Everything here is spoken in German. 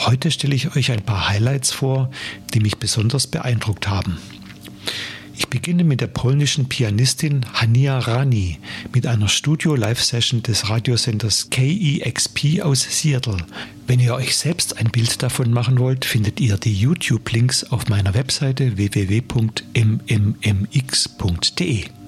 Heute stelle ich euch ein paar Highlights vor, die mich besonders beeindruckt haben. Ich beginne mit der polnischen Pianistin Hania Rani mit einer Studio-Live-Session des Radiosenders KEXP aus Seattle. Wenn ihr euch selbst ein Bild davon machen wollt, findet ihr die YouTube-Links auf meiner Webseite www.mmmx.de.